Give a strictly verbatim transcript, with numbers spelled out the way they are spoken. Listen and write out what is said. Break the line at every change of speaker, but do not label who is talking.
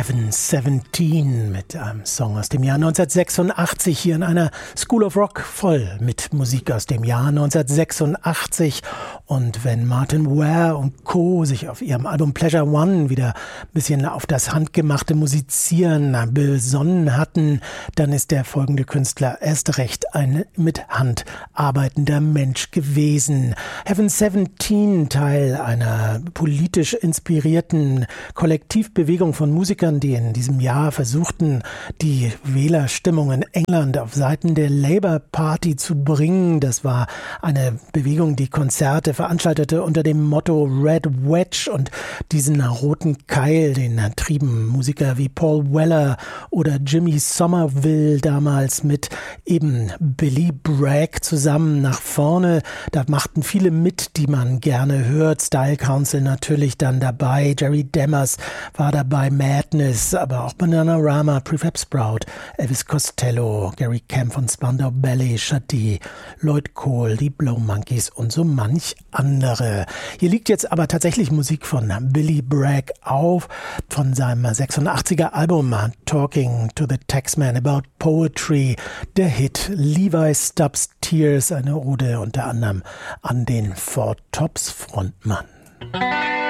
Heaven Seventeen mit einem Song aus dem Jahr neunzehnhundertsechsundachtzig hier in einer School of Rock voll mit Musik aus dem Jahr neunzehnhundertsechsundachtzig. Und wenn Martin Ware und Co. sich auf ihrem Album Pleasure One wieder ein bisschen auf das handgemachte Musizieren besonnen hatten, dann ist der folgende Künstler erst recht ein mit Hand arbeitender Mensch gewesen. Heaven Seventeen, Teil einer politisch inspirierten Kollektivbewegung von Musikern, die in diesem Jahr versuchten, die Wählerstimmung in England auf Seiten der Labour Party zu bringen. Das war eine Bewegung, die Konzerte veranstaltete unter dem Motto Red Wedge, und diesen roten Keil, den trieben Musiker wie Paul Weller oder Jimmy Somerville damals mit eben Billy Bragg zusammen nach vorne. Da machten viele mit, die man gerne hört. Style Council natürlich dann dabei, Jerry Demmers war dabei, Madness, aber auch Bananarama, Prefab Sprout, Elvis Costello, Gary Kemp von Spandau Ballet, Sade, Lloyd Cole, die Blow Monkeys und so manch andere. Hier liegt jetzt aber tatsächlich Musik von Billy Bragg auf, von seinem sechsundachtziger Album Talking to the Taxman About Poetry, der Hit Levi Stubbs Tears, eine Ode unter anderem an den Four Tops Frontmann.